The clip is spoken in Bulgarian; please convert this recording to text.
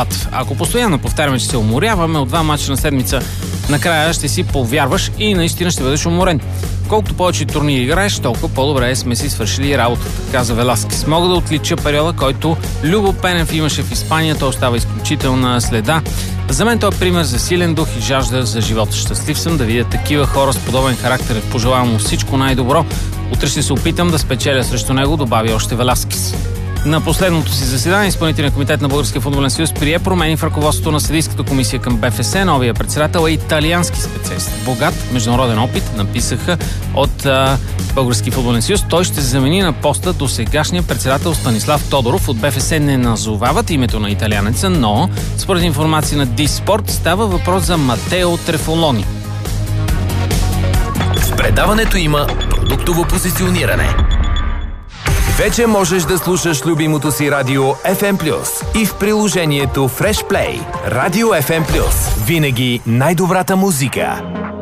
Ако постоянно повтаряме, че се уморяваме от 2 мача на седмица, накрая ще си повярваш и наистина ще бъдеш уморен. Колкото повече турнири играеш, толкова по-добре сме си свършили работата, каза Веласкес. Мога да отлича периода, който Любо Пенев имаше в Испания. Той остава изключителна следа. За мен той е пример за силен дух и жажда за живота. Щастлив съм да видя такива хора с подобен характер. Пожелавам му всичко най-добро. Утре ще се опитам да спечеля срещу него, добави още Веласкес. На последното си заседание изпълнителният комитет на Българския футболен съюз прие промени в ръководството на съдийската комисия към БФС. Новия председател е италиански специалист. Богат международен опит, написаха от Българския футболен съюз. Той ще замени на поста до сегашния председател Станислав Тодоров. От БФС не назовават името на италианеца, но според информация на Диспорт става въпрос за Матео Трефолони. В предаването има продуктово позициониране. Вече можеш да слушаш любимото си радио FM+, и в приложението Fresh Play. Радио FM+. Винаги най-добрата музика.